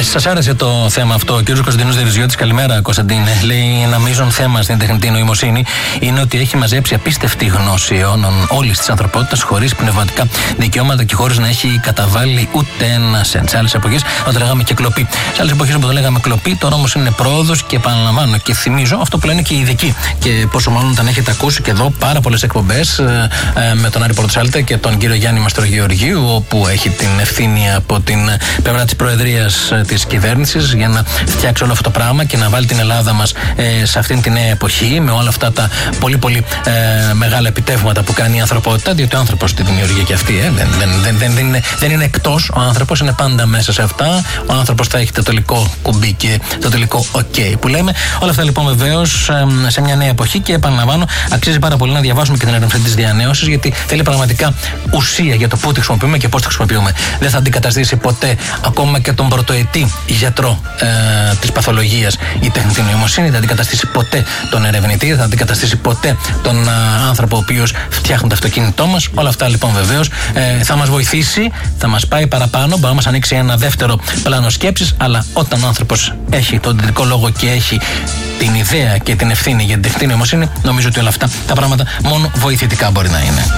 Σας άρεσε το θέμα αυτό. Ο κ. Κωνσταντίνος Δερυζιώτης, καλημέρα Κωνσταντίνε. Λέει: ένα μείζον θέμα στην τεχνητή νοημοσύνη είναι ότι έχει μαζέψει απίστευτη γνώση αιώνων όλης της ανθρωπότητας χωρίς πνευματικά δικαιώματα και χωρίς να έχει καταβάλει ούτε ένα σεντ. Σε άλλες εποχές όταν λέγαμε και κλοπή. Σε άλλες εποχές όταν λέγαμε κλοπή, τώρα όμως είναι πρόοδος και επαναλαμβάνω και θυμίζω αυτό που λένε και οι ειδικοί. Και πόσο μάλλον όταν έχετε ακούσει και εδώ πάρα πολλές εκπομπές με τον Άρη Πορτοσάλτε και τον κύριο Γιάννη Μαστρογεωργίου, όπου έχει την ευθύνη από την πλευρά της Προεδρίας της κυβέρνησης για να φτιάξει όλο αυτό το πράγμα και να βάλει την Ελλάδα μας σε αυτήν την νέα εποχή με όλα αυτά τα πολύ μεγάλα επιτεύγματα που κάνει η ανθρωπότητα, διότι ο άνθρωπος τη δημιουργεί και αυτή. Δεν είναι εκτός, ο άνθρωπος είναι πάντα μέσα σε αυτά. Ο άνθρωπος θα έχει το τελικό κουμπί και το τελικό OK που λέμε. Όλα αυτά λοιπόν βεβαίως σε μια νέα εποχή και επαναλαμβάνω, αξίζει πάρα πολύ να διαβάσουμε και την έρευνα της διανέωσης, γιατί θέλει πραγματικά ουσία για το πού τη χρησιμοποιούμε και πώς τη χρησιμοποιούμε. Δεν θα αντικαταστήσει ποτέ ακόμα και τον πρωτοετή γιατρό της παθολογίας η τεχνητή νοημοσύνη, δεν θα αντικαταστήσει ποτέ τον ερευνητή, δεν θα αντικαταστήσει ποτέ τον άνθρωπο ο οποίος φτιάχνει το αυτοκίνητό μας. Όλα αυτά λοιπόν βεβαίως θα μας βοηθήσει, θα μας πάει παραπάνω, μπορεί να μας ανοίξει ένα δεύτερο πλάνο σκέψης, αλλά όταν ο άνθρωπος έχει τον τελικό λόγο και έχει την ιδέα και την ευθύνη για την τεχνητή νοημοσύνη, νομίζω ότι όλα αυτά τα πράγματα μόνο βοηθητικά μπορεί να είναι.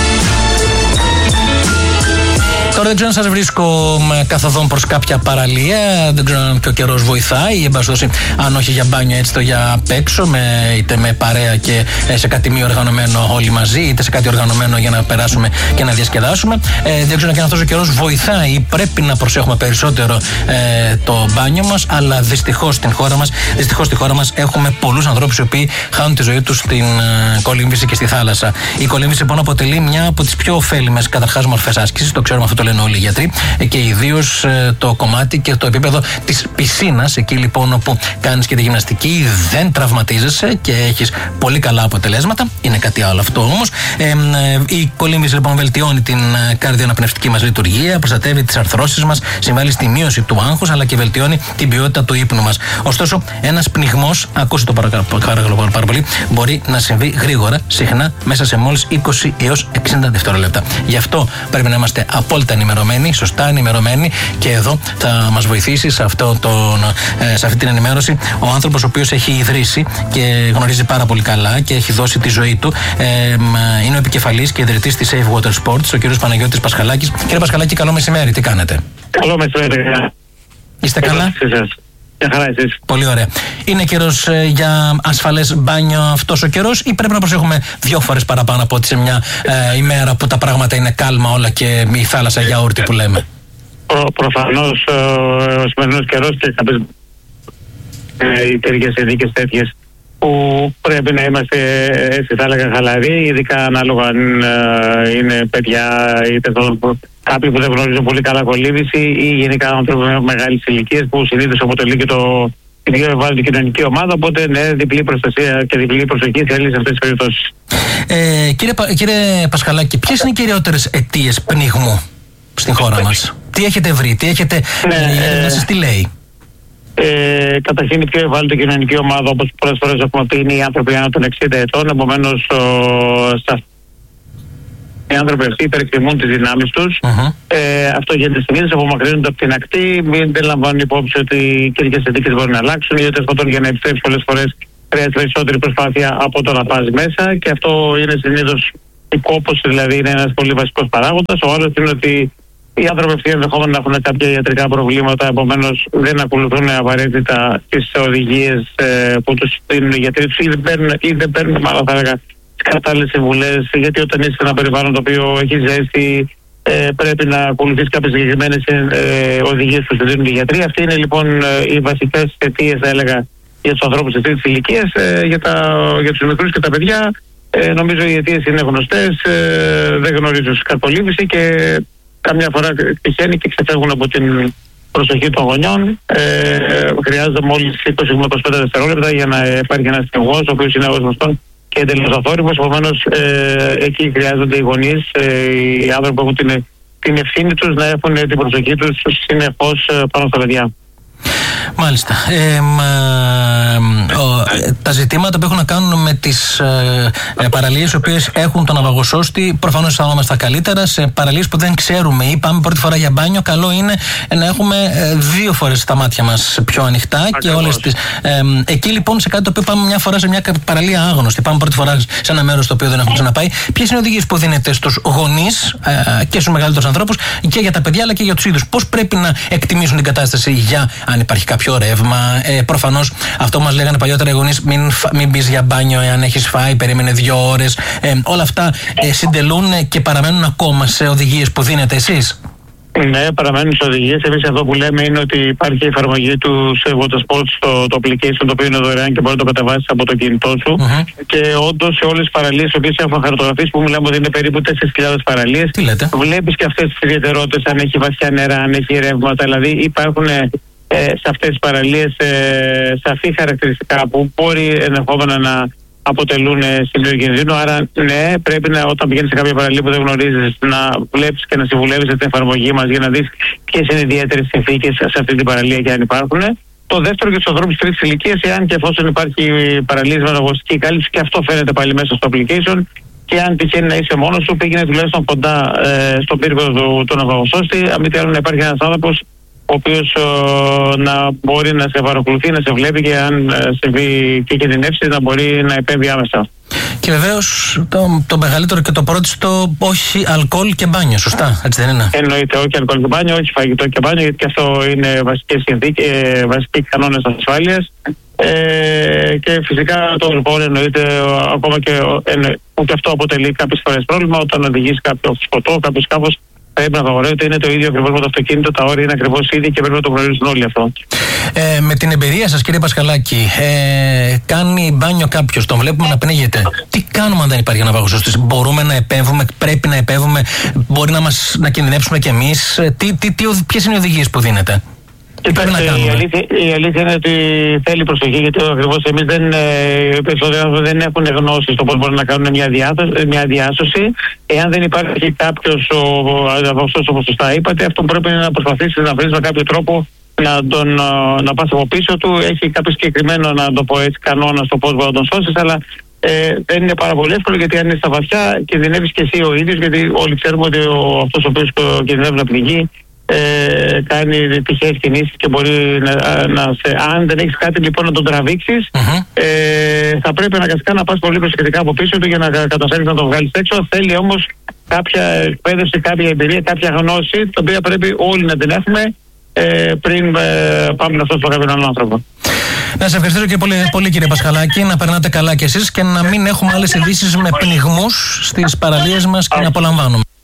Τώρα δεν ξέρω αν σας βρίσκω καθοδόν προς κάποια παραλία, δεν ξέρω αν και ο καιρός βοηθάει, εν πάση περιπτώσει, αν όχι για μπάνιο έτσι το για απ' έξω, είτε με παρέα και σε κάτι μη οργανωμένο όλοι μαζί, είτε σε κάτι οργανωμένο για να περάσουμε και να διασκεδάσουμε. Δεν ξέρω αν και αυτός ο καιρός βοηθάει, πρέπει να προσέχουμε περισσότερο το μπάνιο μας, αλλά δυστυχώς στη χώρα μας έχουμε πολλούς ανθρώπους οι οποίοι χάνουν τη ζωή τους στην κολύμβηση και στη θάλασσα. Η κολύμβηση λοιπόν αποτελεί μια από τις πιο ωφέλιμες καταρχάς μορφές άσκησης, το ξέρουμε αυτό, λένε όλοι οι γιατροί, και ιδίως το κομμάτι και το επίπεδο της πισίνας, εκεί λοιπόν όπου κάνεις και τη γυμναστική, δεν τραυματίζεσαι και έχεις πολύ καλά αποτελέσματα. Είναι κάτι άλλο αυτό όμως. Η κολύμβηση λοιπόν βελτιώνει την καρδιοαναπνευστική μας λειτουργία, προστατεύει τις αρθρώσεις μας, συμβάλλει στη μείωση του άγχους, αλλά και βελτιώνει την ποιότητα του ύπνου μας. Ωστόσο, ένας πνιγμός, ακούστε το παρακαλώ πάρα πολύ, μπορεί να συμβεί γρήγορα, συχνά, μέσα σε μόλις 20 έως 60 δευτερόλεπτα. Γι' αυτό πρέπει να είμαστε απόλυτα ενημερωμένοι, σωστά ενημερωμένοι, και εδώ θα μας βοηθήσει σε αυτή την ενημέρωση ο άνθρωπος ο οποίος έχει ιδρύσει και γνωρίζει πάρα πολύ καλά και έχει δώσει τη ζωή του. Είναι ο επικεφαλής και ιδρυτής της Safe Water Sports, ο κύριος Παναγιώτης Πασχαλάκης. Κύριε Πασχαλάκη, καλό μεσημέρι, τι κάνετε? Καλό μεσημέρι. Είστε καλά? Για χαρά εσείς. Πολύ ωραία. Είναι καιρός για ασφαλές μπάνιο αυτός ο καιρός, ή πρέπει να προσέχουμε 2 φορές παραπάνω από ότι σε μια ημέρα που τα πράγματα είναι κάλμα όλα και η θάλασσα γιαούρτι που λέμε? Προφανώς ο σημερινός καιρός και κάποιες τέτοιες συνθήκες τέτοιες που πρέπει να είμαστε, έτσι θα έλεγα, χαλαροί, ειδικά ανάλογα αν είναι παιδιά είτε κάποιοι που δεν γνωρίζουν πολύ καλά κολύμβηση ή γενικά άνθρωποι με μεγάλες ηλικίες που συνήθως αποτελεί και την πιο ευάλωτη κοινωνική ομάδα. Οπότε ναι, διπλή προστασία και διπλή προσοχή θέλει σε αυτές τις περιπτώσεις. Κύριε Πασχαλάκη, ποιες είναι οι κυριότερες αιτίες πνιγμού στην χώρα μας? Τι έχετε βρει, τι λέει? Καταρχήν η πιο ευάλωτη κοινωνική ομάδα, όπως πολλές φορές έχουμε πει, είναι οι άνθρωποι άνω των 60 ετών. Επομένως, οι άνθρωποι αυτοί υπερεκτιμούν τις δυνάμεις τους. Αυτό γίνεται συνήθως, απομακρύνονται από την ακτή, δεν λαμβάνουν υπόψη ότι οι καιρικές συνθήκες μπορούν να αλλάξουν, γιατί για να επιστρέψει πολλές φορές χρειάζεται περισσότερη προσπάθεια από το να πας μέσα, και αυτό είναι συνήθως η κόπωση, δηλαδή είναι ένας πολύ βασικός παράγοντας. Ο άλλος είναι ότι οι άνθρωποι αυτοί ενδεχόμενα να έχουν κάποια ιατρικά προβλήματα, επομένως δεν ακολουθούν απαραίτητα τις οδηγίες που τους δίνουν οι γιατροί τους, ή δεν παίρνουν, μάλλον θα έλεγα, τις κατάλληλες συμβουλές, γιατί όταν είσαι σε ένα περιβάλλον το οποίο έχει ζέστη, πρέπει να ακολουθείς κάποιες συγκεκριμένες οδηγίες που σου δίνουν οι γιατροί. Αυτοί είναι λοιπόν οι βασικές αιτίες, θα έλεγα, για τους ανθρώπους αυτής της ηλικίας. Για τους μικρούς και τα παιδιά, νομίζω οι αιτίες είναι γνωστές, δεν γνωρίζουν κολύμβηση και καμιά φορά τυχαίνει και ξεφεύγουν από την προσοχή των γονιών. Χρειάζεται μόλις 20 με 25 δευτερόλεπτα για να υπάρχει ένας πνιγμός, ο οποίος είναι γνωστός και εντελώς αθόρυβος. Επομένως, εκεί χρειάζονται οι γονείς, οι άνθρωποι που έχουν την ευθύνη τους, να έχουν την προσοχή τους συνεχώς πάνω στα παιδιά. Μάλιστα. Τα ζητήματα που έχουν να κάνουν με τις παραλίες οι οποίες έχουν τον ναυαγοσώστη, προφανώς αισθανόμαστε καλύτερα. Σε παραλίες που δεν ξέρουμε ή πάμε πρώτη φορά για μπάνιο, καλό είναι να έχουμε 2 φορές τα μάτια μας πιο ανοιχτά. Ακριβώς. Και όλες τις. Εκεί λοιπόν σε κάτι το οποίο πάμε μια φορά σε μια παραλία άγνωστη, πάμε πρώτη φορά σε ένα μέρος το οποίο δεν έχουμε ξαναπάει, ποιες είναι οι οδηγίες που δίνετε στους γονείς και στους μεγαλύτερους ανθρώπους και για τα παιδιά αλλά και για τους ίδιους? Πώς πρέπει να εκτιμήσουν την κατάσταση για αν υπάρχει κάποιο ρεύμα? Προφανώς αυτό μας λέγανε παλιότερα οι γονείς, μην μπεις για μπάνιο εάν έχεις φάει, περίμενε 2 ώρες. Όλα αυτά συντελούν και παραμένουν ακόμα σε οδηγίες που δίνετε εσείς? Ναι, παραμένουν στις οδηγίες. Εμείς αυτό που λέμε είναι ότι υπάρχει η εφαρμογή του Watersports, το application, το οποίο είναι δωρεάν και μπορεί να το κατεβάσεις από το κινητό σου. Και όντως σε όλες τις παραλίες, οι οποίες έχουν χαρτογραφίες, που μιλάμε ότι είναι περίπου 4.000 παραλίες, βλέπεις και αυτές τις ιδιαιτερότητες, αν έχει βαθιά νερά, αν έχει ρεύματα. Δηλαδή υπάρχουν σε αυτές τις παραλίες σαφή χαρακτηριστικά που μπορεί ενδεχόμενα να αποτελούν σημείο κινδύνου. Άρα, ναι, πρέπει όταν πηγαίνεις σε κάποια παραλία που δεν γνωρίζεις, να βλέπεις και να συμβουλεύεις την εφαρμογή μας για να δεις ποιες είναι οι ιδιαίτερες συνθήκες σε αυτή την παραλία και αν υπάρχουν. Το δεύτερο, για τους ανθρώπους τρίτης ηλικίας, εάν και εφόσον υπάρχει παραλία με αναγνωστική κάλυψη, και αυτό φαίνεται πάλι μέσα στο application. Και αν τυχαίνει να είσαι μόνος σου, πήγαινε τουλάχιστον κοντά στον πύργο του ναυαγοσώστη. Αν μη τι άλλο, να υπάρχει ένας άνθρωπος ο οποίος να μπορεί να σε παρακολουθεί, να σε βλέπει και αν συμβεί και κινδυνεύσει να μπορεί να επέμβει άμεσα. Και βεβαίως το μεγαλύτερο και το πρώτιστο, όχι αλκοόλ και μπάνιο, σωστά, έτσι δεν είναι? Εννοείται, όχι αλκοόλ και μπάνιο, όχι φαγητό και μπάνιο, γιατί και αυτό είναι βασικοί κανόνες ασφάλειας. Και φυσικά το αλκοόλ εννοείται ακόμα και αυτό αποτελεί κάποιες φορές πρόβλημα όταν οδηγείς κάποιο σκοτώ, κάποιο σκάφος. Πρέπει να απαγορεύεται, είναι το ίδιο ακριβώς με το αυτοκίνητο, τα όρια είναι ακριβώς ίδια και πρέπει να το γνωρίζουν όλοι αυτό. Με την εμπειρία σας, κύριε Πασχαλάκη, κάνει μπάνιο κάποιος, τον βλέπουμε να πνίγεται. Τι κάνουμε αν δεν υπάρχει ναυαγοσώστης? Μπορούμε να επέμβουμε, πρέπει να επέμβουμε, μπορεί να κινδυνεύσουμε κι εμείς? Ποιες είναι οι οδηγίες που δίνετε? Κοιτάξτε, η αλήθεια είναι ότι θέλει προσοχή, γιατί ακριβώς εμείς δεν έχουν γνώση στο πώς μπορούν να κάνουν μια διάσωση. Εάν δεν υπάρχει κάποιος όπως σωστά είπατε, αυτό πρέπει να προσπαθήσει να βρει με κάποιο τρόπο να πας από πίσω του. Έχει κάποιο συγκεκριμένο, να το πω έτσι, κανόνα στο πώς μπορεί να τον σώσεις, αλλά δεν είναι πάρα πολύ εύκολο, γιατί αν είναι στα βαθιά κινδυνεύεις και εσύ ο ίδιος, γιατί όλοι ξέρουμε ότι αυτός ο οποίος κινδυνεύει να πληγεί κάνει τυχαίες κινήσεις και μπορεί αν δεν έχεις κάτι λοιπόν να τον τραβήξεις, θα πρέπει αναγκαστικά να πας πολύ προσεκτικά από πίσω του για να καταφέρεις να τον βγάλεις έξω. Θέλει όμως κάποια εκπαίδευση, κάποια εμπειρία, κάποια γνώση, την οποία πρέπει όλοι να την έχουμε πριν πάμε να σώσουμε κάποιον άλλον άνθρωπο. Να σε ευχαριστήσω και πολύ κύριε Πασχαλάκη, να περνάτε καλά κι εσείς και να μην έχουμε άλλες ειδήσεις με πνιγμούς στις παραλίες μας και να απολαμβάνουμε.